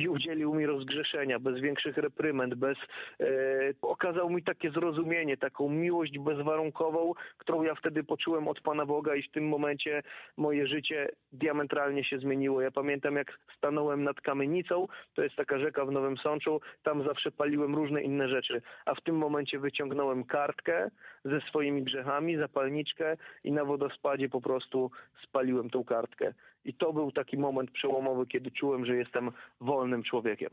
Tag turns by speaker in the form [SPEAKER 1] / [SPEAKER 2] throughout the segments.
[SPEAKER 1] i udzielił mi rozgrzeszenia, bez większych reprymend, okazał mi takie zrozumienie, taką miłość bezwarunkową, którą ja wtedy poczułem od Pana Boga i w tym momencie moje życie diametralnie się zmieniło. Ja pamiętam, jak stanąłem nad Kamienicą, to jest taka rzeka w Nowym Sączu, tam zawsze paliłem różne inne rzeczy, a w tym momencie wyciągnąłem kartkę ze swoimi grzechami, zapalniczkę i na wodospadzie po prostu spaliłem tą kartkę. I to był taki moment przełomowy, kiedy czułem, że jestem wolnym człowiekiem.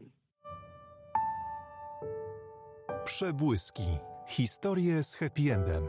[SPEAKER 2] Przebłyski. Historie z happy endem.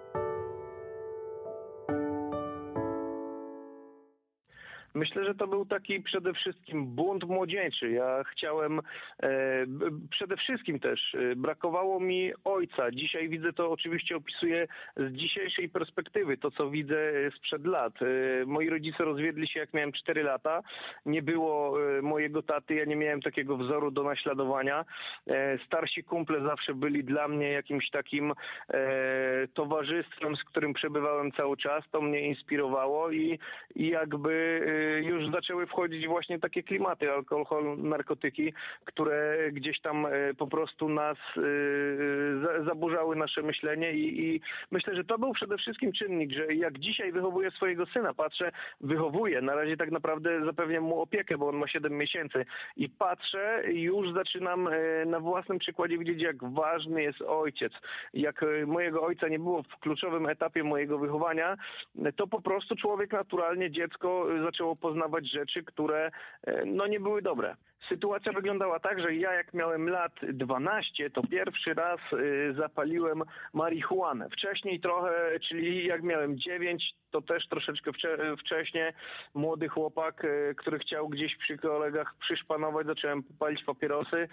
[SPEAKER 1] Myślę, że to był taki przede wszystkim bunt młodzieńczy. Ja chciałem, przede wszystkim też brakowało mi ojca. Dzisiaj widzę to, oczywiście opisuję z dzisiejszej perspektywy, to co widzę sprzed lat. Moi rodzice rozwiedli się, jak miałem 4 lata. Nie było mojego taty, ja nie miałem takiego wzoru do naśladowania. Starsi kumple zawsze byli dla mnie jakimś takim towarzystwem, z którym przebywałem cały czas. To mnie inspirowało i jakby już zaczęły wchodzić właśnie takie klimaty, alkohol, narkotyki, które gdzieś tam po prostu nas zaburzały nasze myślenie i myślę, że to był przede wszystkim czynnik, że jak dzisiaj wychowuję swojego syna, wychowuję, na razie tak naprawdę zapewniam mu opiekę, bo on ma 7 miesięcy i patrzę, już zaczynam na własnym przykładzie widzieć, jak ważny jest ojciec. Jak mojego ojca nie było w kluczowym etapie mojego wychowania, to po prostu człowiek naturalnie, dziecko zaczęło poznawać rzeczy, które nie były dobre. Sytuacja wyglądała tak, że ja jak miałem lat 12, to pierwszy raz zapaliłem marihuanę. Wcześniej trochę, czyli jak miałem 9, to też troszeczkę wcześniej młody chłopak, który chciał gdzieś przy kolegach przyszpanować, zacząłem palić papierosy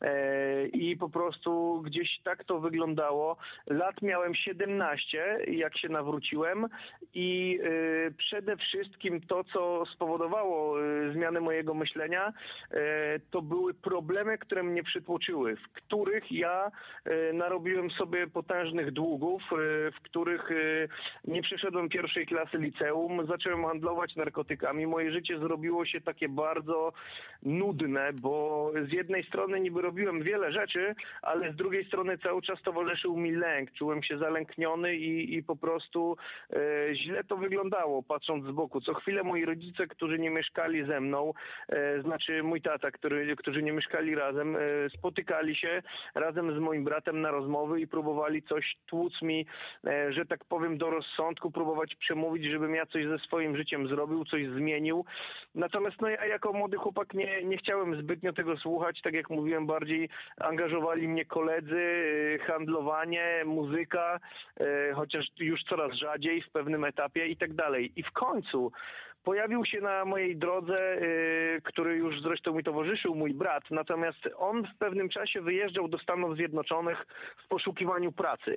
[SPEAKER 1] i po prostu gdzieś tak to wyglądało. Lat miałem 17, jak się nawróciłem i przede wszystkim to, co spowodowało zmianę mojego myślenia, to były problemy, które mnie przytłoczyły, w których ja narobiłem sobie potężnych długów, w których nie przeszedłem pierwszej klasy liceum, zacząłem handlować narkotykami. Moje życie zrobiło się takie bardzo nudne, bo z jednej strony niby robiłem wiele rzeczy, ale z drugiej strony cały czas towarzyszył mi lęk. Czułem się zalękniony i po prostu źle to wyglądało, patrząc z boku. Co chwilę moi rodzice, którzy nie mieszkali ze mną, znaczy mój tata, którzy nie mieszkali razem, spotykali się razem z moim bratem na rozmowy i próbowali coś tłuc mi, że tak powiem, do rozsądku, próbować przemówić, żebym ja coś ze swoim życiem zrobił, coś zmienił. Natomiast ja jako młody chłopak nie chciałem zbytnio tego słuchać. Tak jak mówiłem, bardziej angażowali mnie koledzy, handlowanie, muzyka, chociaż już coraz rzadziej w pewnym etapie i tak dalej. I w końcu pojawił się na mojej drodze, który już zresztą mi towarzyszył, mój brat, natomiast on w pewnym czasie wyjeżdżał do Stanów Zjednoczonych w poszukiwaniu pracy.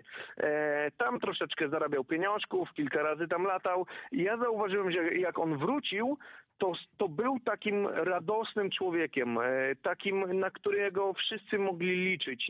[SPEAKER 1] Tam troszeczkę zarabiał pieniążków, kilka razy tam latał i ja zauważyłem, że jak on wrócił, to był takim radosnym człowiekiem, takim, na którego wszyscy mogli liczyć,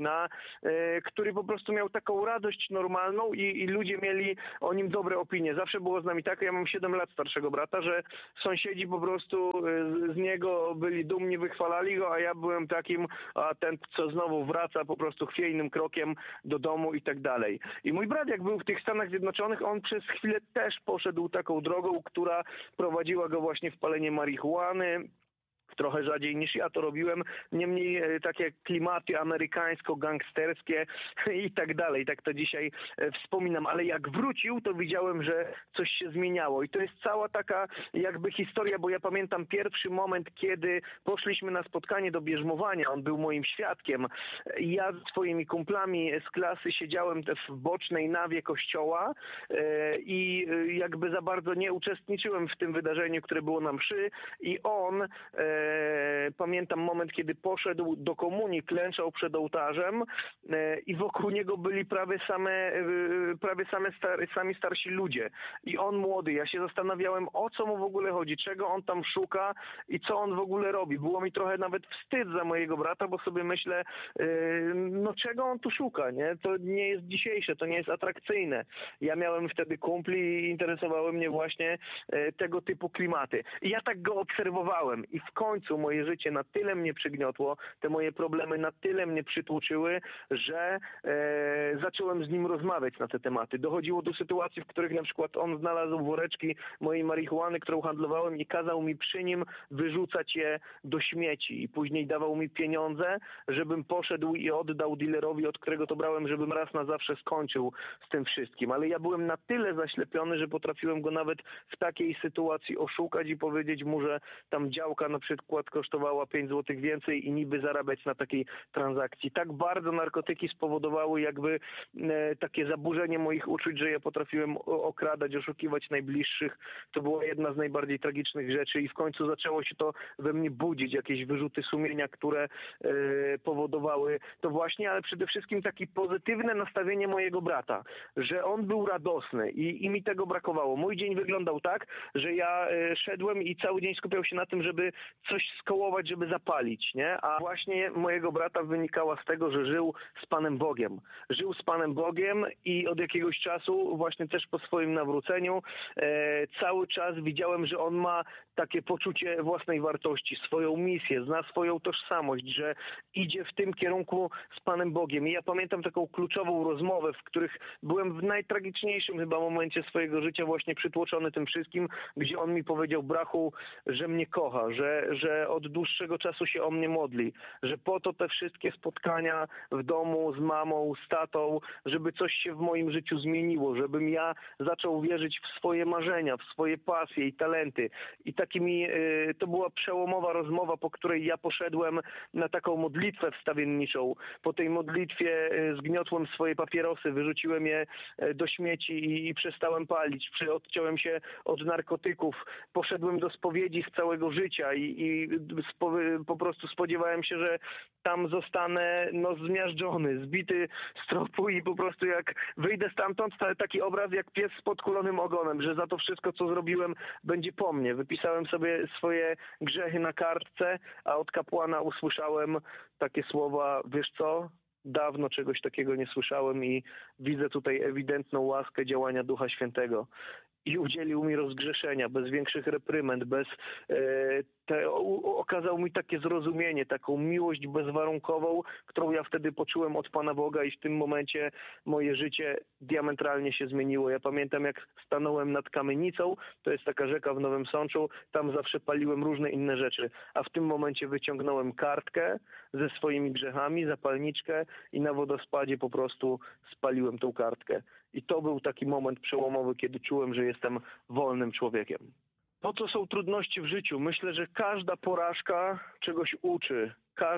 [SPEAKER 1] który po prostu miał taką radość normalną i ludzie mieli o nim dobre opinie. Zawsze było z nami tak, ja mam 7 lat starszego brata, że sąsiedzi po prostu z niego byli dumni, wychwalali go, a ja byłem takim, a ten, co znowu wraca po prostu chwiejnym krokiem do domu i tak dalej. I mój brat, jak był w tych Stanach Zjednoczonych, on przez chwilę też poszedł taką drogą, która prowadziła go właśnie w palenie marihuany, trochę rzadziej niż ja to robiłem, niemniej takie klimaty amerykańsko-gangsterskie i tak dalej, tak to dzisiaj wspominam, ale jak wrócił, to widziałem, że coś się zmieniało i to jest cała taka jakby historia, bo ja pamiętam pierwszy moment, kiedy poszliśmy na spotkanie do bierzmowania, on był moim świadkiem, ja z swoimi kumplami z klasy siedziałem też w bocznej nawie kościoła i jakby za bardzo nie uczestniczyłem w tym wydarzeniu, które było na mszy i on pamiętam moment, kiedy poszedł do komunii, klęczał przed ołtarzem i wokół niego byli sami starsi ludzie. I on młody. Ja się zastanawiałem, o co mu w ogóle chodzi, czego on tam szuka i co on w ogóle robi. Było mi trochę nawet wstyd za mojego brata, bo sobie myślę, czego on tu szuka, nie? To nie jest dzisiejsze, to nie jest atrakcyjne. Ja miałem wtedy kumpli i interesowały mnie właśnie tego typu klimaty. I ja tak go obserwowałem i w końcu moje życie życie na tyle mnie przygniotło, te moje problemy na tyle mnie przytłoczyły, że zacząłem z nim rozmawiać na te tematy. Dochodziło do sytuacji, w których na przykład on znalazł woreczki mojej marihuany, którą handlowałem i kazał mi przy nim wyrzucać je do śmieci i później dawał mi pieniądze, żebym poszedł i oddał dealerowi, od którego to brałem, żebym raz na zawsze skończył z tym wszystkim. Ale ja byłem na tyle zaślepiony, że potrafiłem go nawet w takiej sytuacji oszukać i powiedzieć mu, że tam działka na przykład kosztowała 5 zł więcej i niby zarabiać na takiej transakcji. Tak bardzo narkotyki spowodowały jakby takie zaburzenie moich uczuć, że ja potrafiłem okradać, oszukiwać najbliższych. To była jedna z najbardziej tragicznych rzeczy i w końcu zaczęło się to we mnie budzić, jakieś wyrzuty sumienia, które powodowały to właśnie, ale przede wszystkim takie pozytywne nastawienie mojego brata, że on był radosny i mi tego brakowało. Mój dzień wyglądał tak, że ja szedłem i cały dzień skupiał się na tym, żeby coś skołować, żeby zapalić, nie? A właśnie mojego brata wynikała z tego, że żył z Panem Bogiem. Żył z Panem Bogiem i od jakiegoś czasu, właśnie też po swoim nawróceniu, cały czas widziałem, że on ma takie poczucie własnej wartości, swoją misję, zna swoją tożsamość, że idzie w tym kierunku z Panem Bogiem. I ja pamiętam taką kluczową rozmowę, w których byłem w najtragiczniejszym chyba momencie swojego życia właśnie przytłoczony tym wszystkim, gdzie on mi powiedział: brachu, że mnie kocha, że od dłuższego czasu się o mnie modli, że po to te wszystkie spotkania w domu z mamą, z tatą, żeby coś się w moim życiu zmieniło, żebym ja zaczął wierzyć w swoje marzenia, w swoje pasje i talenty. I to była przełomowa rozmowa, po której ja poszedłem na taką modlitwę wstawienniczą. Po tej modlitwie zgniotłem swoje papierosy, wyrzuciłem je do śmieci i przestałem palić. Odciąłem się od narkotyków, poszedłem do spowiedzi z całego życia i po prostu spodziewałem się, że tam zostanę zmiażdżony, zbity z tropu i po prostu jak wyjdę stamtąd, taki obraz jak pies z podkulonym ogonem, że za to wszystko, co zrobiłem, będzie po mnie. Wypisałem sobie swoje grzechy na kartce, a od kapłana usłyszałem takie słowa: wiesz co? Dawno czegoś takiego nie słyszałem i widzę tutaj ewidentną łaskę działania Ducha Świętego. I udzielił mi rozgrzeszenia, bez większych reprymend, okazał mi takie zrozumienie, taką miłość bezwarunkową, którą ja wtedy poczułem od Pana Boga i w tym momencie moje życie diametralnie się zmieniło. Ja pamiętam, jak stanąłem nad Kamienicą, to jest taka rzeka w Nowym Sączu, tam zawsze paliłem różne inne rzeczy, a w tym momencie wyciągnąłem kartkę ze swoimi grzechami, zapalniczkę i na wodospadzie po prostu spaliłem tą kartkę. I to był taki moment przełomowy, kiedy czułem, że jestem wolnym człowiekiem. Po co są trudności w życiu? Myślę, że każda porażka czegoś uczy.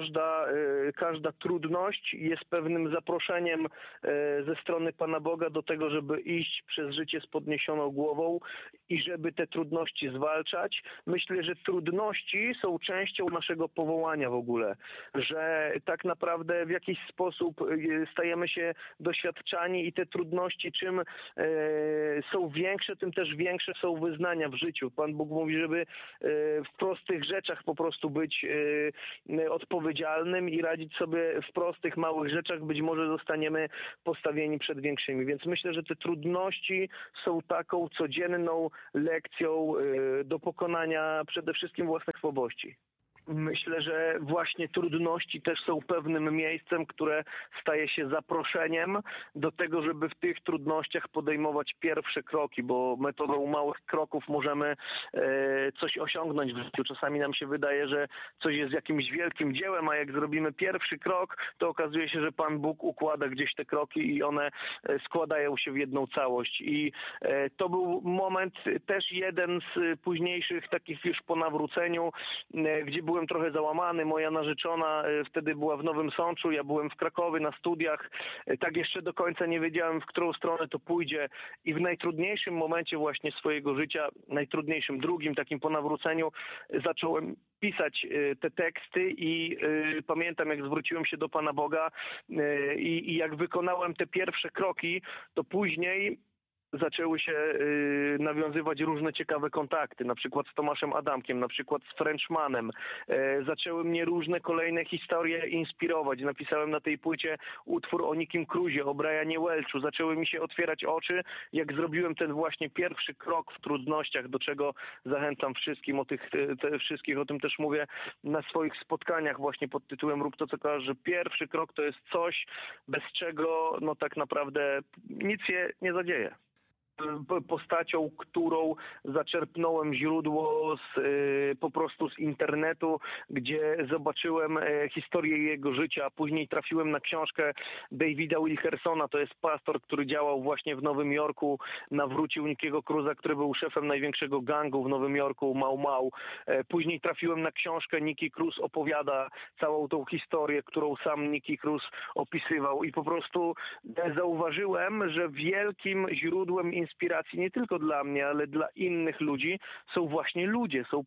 [SPEAKER 1] Każda trudność jest pewnym zaproszeniem ze strony Pana Boga do tego, żeby iść przez życie z podniesioną głową i żeby te trudności zwalczać. Myślę, że trudności są częścią naszego powołania w ogóle, że tak naprawdę w jakiś sposób stajemy się doświadczani i te trudności czym są większe, tym też większe są wyznania w życiu. Pan Bóg mówi, żeby w prostych rzeczach po prostu być odpowiedzialnym i radzić sobie w prostych, małych rzeczach, być może zostaniemy postawieni przed większymi. Więc myślę, że te trudności są taką codzienną lekcją do pokonania przede wszystkim własnych słabości. Myślę, że właśnie trudności też są pewnym miejscem, które staje się zaproszeniem do tego, żeby w tych trudnościach podejmować pierwsze kroki, bo metodą małych kroków możemy coś osiągnąć w życiu. Czasami nam się wydaje, że coś jest jakimś wielkim dziełem, a jak zrobimy pierwszy krok, to okazuje się, że Pan Bóg układa gdzieś te kroki i one składają się w jedną całość. I to był moment też jeden z późniejszych takich już po nawróceniu, gdzie byłem trochę załamany. Moja narzeczona wtedy była w Nowym Sączu, ja byłem w Krakowie na studiach. Tak jeszcze do końca nie wiedziałem, w którą stronę to pójdzie. I w najtrudniejszym momencie właśnie swojego życia, najtrudniejszym, drugim takim po nawróceniu, zacząłem pisać te teksty i pamiętam, jak zwróciłem się do Pana Boga i jak wykonałem te pierwsze kroki, to później zaczęły się nawiązywać różne ciekawe kontakty, na przykład z Tomaszem Adamkiem, na przykład z Frenchmanem. Zaczęły mnie różne kolejne historie inspirować. Napisałem na tej płycie utwór o Nickim Cruisie, o Brianie Welchu. Zaczęły mi się otwierać oczy, jak zrobiłem ten właśnie pierwszy krok w trudnościach, do czego zachęcam wszystkim, wszystkich o tym też mówię na swoich spotkaniach właśnie pod tytułem Rób to, co kochasz, że pierwszy krok to jest coś, bez czego no tak naprawdę nic się nie zadzieje. Postacią, którą zaczerpnąłem źródło po prostu z internetu, gdzie zobaczyłem historię jego życia, a później trafiłem na książkę Davida Wilkersona, to jest pastor, który działał właśnie w Nowym Jorku, nawrócił Nickiego Cruise'a, który był szefem największego gangu w Nowym Jorku, Mau Mau. Później trafiłem na książkę Nicky Cruise opowiada całą tą historię, którą sam Nicky Cruise opisywał i po prostu zauważyłem, że wielkim źródłem inspiracji nie tylko dla mnie, ale dla innych ludzi są właśnie ludzie, są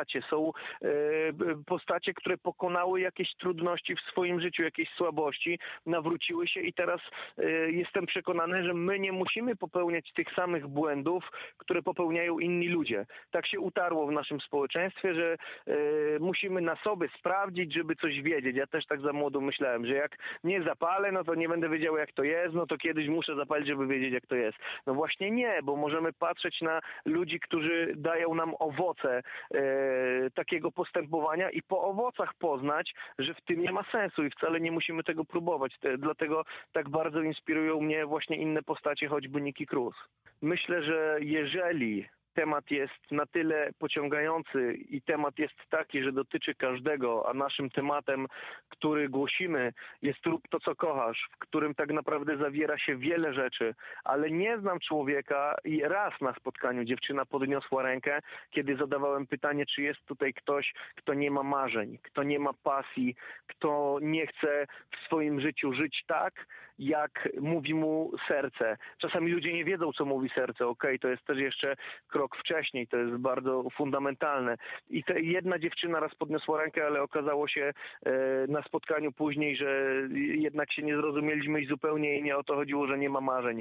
[SPEAKER 1] postacie, które pokonały jakieś trudności w swoim życiu, jakieś słabości, nawróciły się i teraz jestem przekonany, że my nie musimy popełniać tych samych błędów, które popełniają inni ludzie. Tak się utarło w naszym społeczeństwie, że musimy na sobie sprawdzić, żeby coś wiedzieć. Ja też tak za młodo myślałem, że jak nie zapalę, no to nie będę wiedział, jak to jest, no to kiedyś muszę zapalić, żeby wiedzieć, jak to jest. No właśnie nie, bo możemy patrzeć na ludzi, którzy dają nam owoce takiego postępowania i po owocach poznać, że w tym nie ma sensu i wcale nie musimy tego próbować. Dlatego tak bardzo inspirują mnie właśnie inne postacie, choćby Nicky Cruise. Myślę, że jeżeli temat jest na tyle pociągający i temat jest taki, że dotyczy każdego, a naszym tematem, który głosimy, jest Rób to, co kochasz, w którym tak naprawdę zawiera się wiele rzeczy, ale nie znam człowieka i raz na spotkaniu dziewczyna podniosła rękę, kiedy zadawałem pytanie, czy jest tutaj ktoś, kto nie ma marzeń, kto nie ma pasji, kto nie chce w swoim życiu żyć tak, jak mówi mu serce. Czasami ludzie nie wiedzą, co mówi serce. Okej, to jest też jeszcze krok wcześniej, to jest bardzo fundamentalne. I jedna dziewczyna raz podniosła rękę, ale okazało się na spotkaniu później, że jednak się nie zrozumieliśmy i zupełnie jej nie o to chodziło, że nie ma marzeń.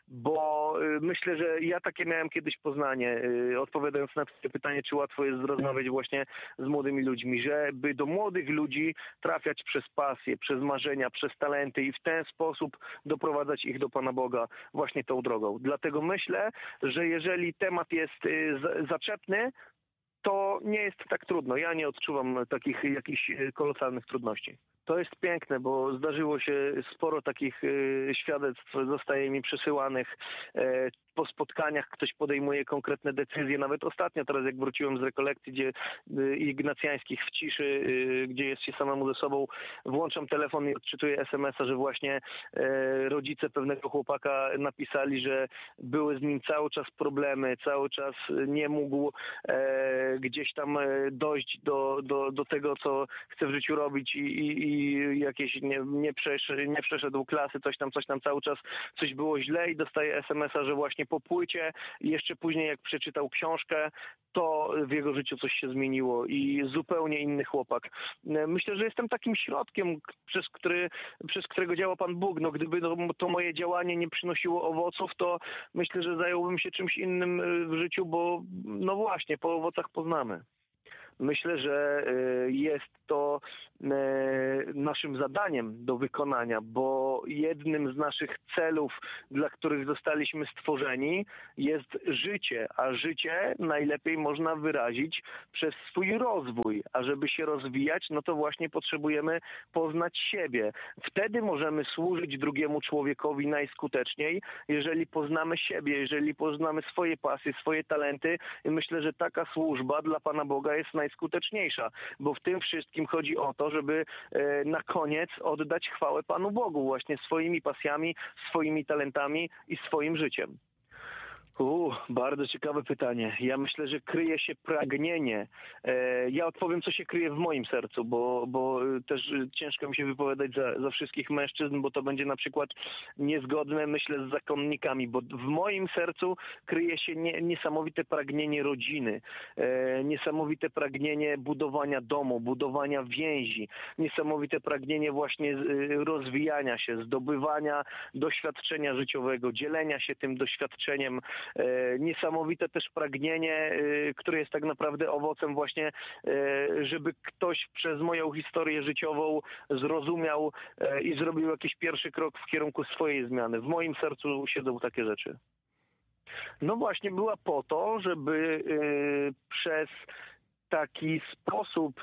[SPEAKER 1] Bo myślę, że ja takie miałem kiedyś poznanie, odpowiadając na to pytanie, czy łatwo jest rozmawiać właśnie z młodymi ludźmi, żeby do młodych ludzi trafiać przez pasję, przez marzenia, przez talenty i w ten sposób doprowadzać ich do Pana Boga właśnie tą drogą. Dlatego myślę, że jeżeli temat jest zaczepny, to nie jest tak trudno. Ja nie odczuwam takich jakichś kolosalnych trudności. To jest piękne, bo zdarzyło się sporo takich świadectw, zostaje mi przesyłanych. Po spotkaniach ktoś podejmuje konkretne decyzje. Nawet ostatnio, teraz jak wróciłem z rekolekcji ignacjańskich w ciszy, gdzie jest się samemu ze sobą, włączam telefon i odczytuję SMS-a, że właśnie rodzice pewnego chłopaka napisali, że były z nim cały czas problemy, cały czas nie mógł gdzieś tam dojść do tego, co chce w życiu robić i jakieś nie przeszedł klasy, coś tam, cały czas coś było źle i dostaje SMS-a, że właśnie po płycie i jeszcze później jak przeczytał książkę, to w jego życiu coś się zmieniło i zupełnie inny chłopak. Myślę, że jestem takim środkiem, przez którego działa Pan Bóg. No, gdyby to moje działanie nie przynosiło owoców, to myślę, że zająłbym się czymś innym w życiu, bo no właśnie, po owocach poznamy. Myślę, że jest to naszym zadaniem do wykonania, bo jednym z naszych celów, dla których zostaliśmy stworzeni, jest życie, a życie najlepiej można wyrazić przez swój rozwój, a żeby się rozwijać, no to właśnie potrzebujemy poznać siebie. Wtedy możemy służyć drugiemu człowiekowi najskuteczniej, jeżeli poznamy siebie, jeżeli poznamy swoje pasje, swoje talenty i myślę, że taka służba dla Pana Boga jest najskuteczniejsza, bo w tym wszystkim chodzi o to, żeby na koniec oddać chwałę Panu Bogu właśnie swoimi pasjami, swoimi talentami i swoim życiem. Bardzo ciekawe pytanie. Ja myślę, że kryje się pragnienie. Ja odpowiem, co się kryje w moim sercu, bo też ciężko mi się wypowiadać za wszystkich mężczyzn, bo to będzie na przykład niezgodne, myślę, z zakonnikami, bo w moim sercu kryje się niesamowite pragnienie rodziny, niesamowite pragnienie budowania domu, budowania więzi, niesamowite pragnienie właśnie rozwijania się, zdobywania doświadczenia życiowego, dzielenia się tym doświadczeniem, niesamowite też pragnienie, które jest tak naprawdę owocem właśnie, żeby ktoś przez moją historię życiową zrozumiał i zrobił jakiś pierwszy krok w kierunku swojej zmiany. W moim sercu siedzą takie rzeczy. No właśnie, była po to, żeby przez taki sposób,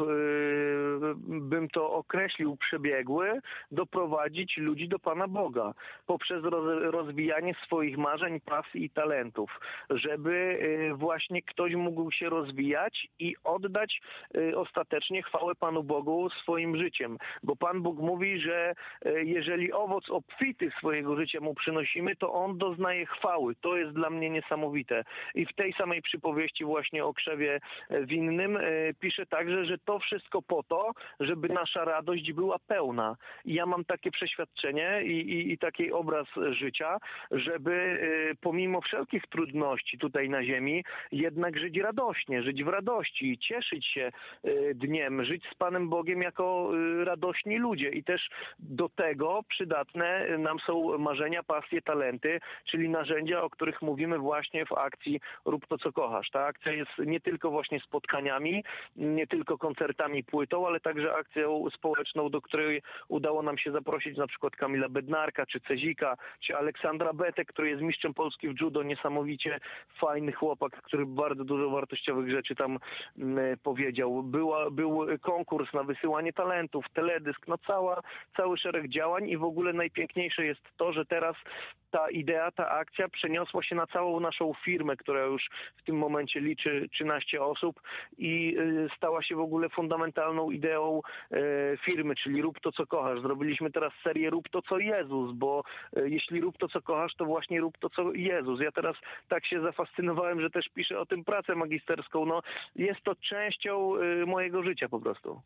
[SPEAKER 1] bym to określił, przebiegły, doprowadzić ludzi do Pana Boga poprzez rozwijanie swoich marzeń, pasji i talentów, żeby właśnie ktoś mógł się rozwijać i oddać ostatecznie chwałę Panu Bogu swoim życiem. Bo Pan Bóg mówi, że jeżeli owoc obfity swojego życia Mu przynosimy, to On doznaje chwały. To jest dla mnie niesamowite. I w tej samej przypowieści właśnie o krzewie winnym pisze także, że to wszystko po to, żeby nasza radość była pełna. I ja mam takie przeświadczenie i taki obraz życia, żeby pomimo wszelkich trudności tutaj na ziemi jednak żyć radośnie, żyć w radości, cieszyć się dniem, żyć z Panem Bogiem jako radośni ludzie. I też do tego przydatne nam są marzenia, pasje, talenty, czyli narzędzia, o których mówimy właśnie w akcji Rób to, co kochasz. Ta akcja jest nie tylko właśnie spotkaniami, nie tylko koncertami, płytą, ale także akcją społeczną, do której udało nam się zaprosić na przykład Kamila Bednarka, czy Cezika, czy Aleksandra Betek, który jest mistrzem Polski w judo, niesamowicie fajny chłopak, który bardzo dużo wartościowych rzeczy tam powiedział. Był konkurs na wysyłanie talentów, teledysk, no cały szereg działań i w ogóle najpiękniejsze jest to, że teraz ta idea, ta akcja przeniosła się na całą naszą firmę, która już w tym momencie liczy 13 osób i stała się w ogóle fundamentalną ideą firmy, czyli Rób to, co kochasz. Zrobiliśmy teraz serię Rób to, co Jezus, bo jeśli rób to, co kochasz, to właśnie rób to, co Jezus. Ja teraz tak się zafascynowałem, że też piszę o tym pracę magisterską. No, jest to częścią mojego życia po prostu.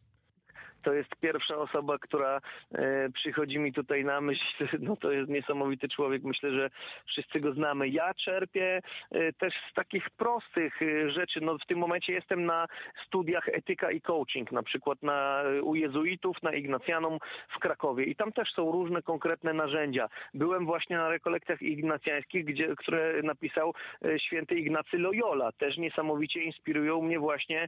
[SPEAKER 1] To jest pierwsza osoba, która przychodzi mi tutaj na myśl. No to jest niesamowity człowiek. Myślę, że wszyscy go znamy. Ja czerpię też z takich prostych rzeczy. No w tym momencie jestem na studiach etyka i coaching, na przykład u jezuitów, na Ignacjanum w Krakowie. I tam też są różne konkretne narzędzia. Byłem właśnie na rekolekcjach ignacjańskich, które napisał święty Ignacy Loyola. Też niesamowicie inspirują mnie właśnie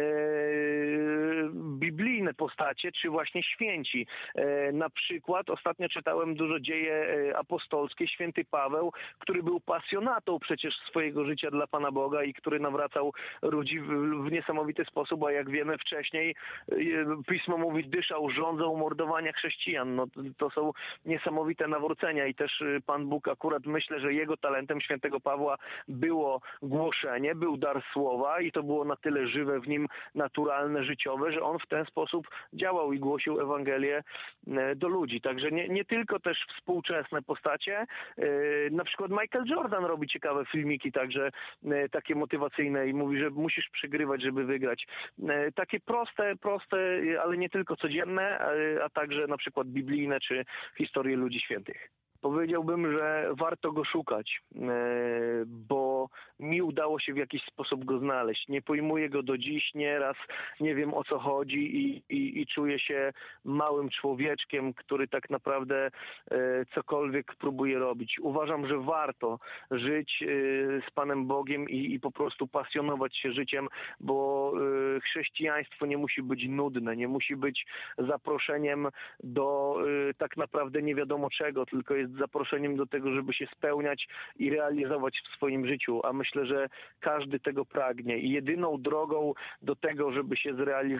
[SPEAKER 1] biblijne postacie, czy właśnie święci. Na przykład ostatnio czytałem dużo dzieje apostolskie, święty Paweł, który był pasjonatą przecież swojego życia dla Pana Boga i który nawracał ludzi w niesamowity sposób, a jak wiemy wcześniej Pismo mówi, dyszał rządzą mordowania chrześcijan. No, to są niesamowite nawrócenia i też Pan Bóg akurat myślę, że jego talentem świętego Pawła było głoszenie, był dar słowa i to było na tyle żywe w nim, naturalne, życiowe, że on w ten sposób działał i głosił Ewangelię do ludzi. Także nie tylko też współczesne postacie. Na przykład Michael Jordan robi ciekawe filmiki, także takie motywacyjne i mówi, że musisz przegrywać, żeby wygrać. Takie proste, ale nie tylko codzienne, a także na przykład biblijne czy historie ludzi świętych. Powiedziałbym, że warto go szukać, bo mi udało się w jakiś sposób go znaleźć. Nie pojmuję go do dziś, nieraz nie wiem, o co chodzi i czuję się małym człowieczkiem, który tak naprawdę cokolwiek próbuje robić. Uważam, że warto żyć z Panem Bogiem i po prostu pasjonować się życiem, bo chrześcijaństwo nie musi być nudne, nie musi być zaproszeniem do tak naprawdę nie wiadomo czego, tylko jest zaproszeniem do tego, żeby się spełniać i realizować w swoim życiu, a myślę, że każdy tego pragnie i jedyną drogą do tego, żeby się zrealizować